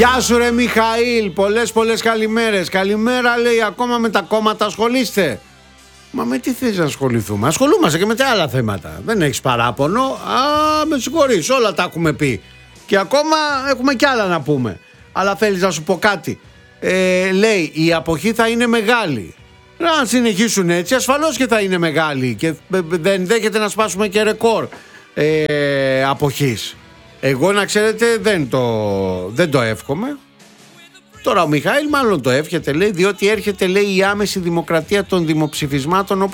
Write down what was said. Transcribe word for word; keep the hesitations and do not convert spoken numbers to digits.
Γεια σου ρε Μιχαήλ, πολλές πολλές καλημέρες. Καλημέρα λέει, ακόμα με τα κόμματα ασχολείστε? Μα με τι θες να ασχοληθούμε? Ασχολούμαστε και με τα άλλα θέματα. Δεν έχεις παράπονο? Α, με συγχωρείς, όλα τα έχουμε πει. Και ακόμα έχουμε κι άλλα να πούμε. Αλλά θέλεις να σου πω κάτι? Ε, λέει, η αποχή θα είναι μεγάλη. Αν συνεχίσουν έτσι, ασφαλώς και θα είναι μεγάλη. Και δεν δέχεται να σπάσουμε και ρεκόρ ε, αποχής. Εγώ να ξέρετε δεν το, δεν το εύχομαι. Τώρα ο Μιχαήλ μάλλον το εύχεται, λέει, διότι έρχεται, λέει, η άμεση δημοκρατία των δημοψηφισμάτων,